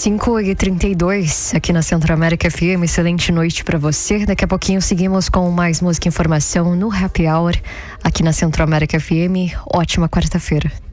5h32 aqui na Centro-América FM. Excelente noite para você. Daqui a pouquinho seguimos com mais música e informação no Happy Hour aqui na Centro-América FM. Ótima quarta-feira.